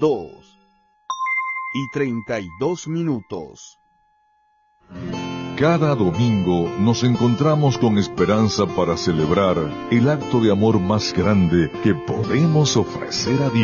2:32. Cada domingo nos encontramos con esperanza para celebrar el acto de amor más grande que podemos ofrecer a Dios.